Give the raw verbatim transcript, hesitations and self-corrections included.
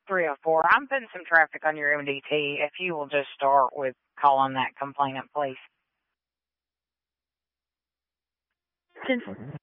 three oh four. I'm putting some traffic on your M D T. If you will just start with calling that complainant, please. Since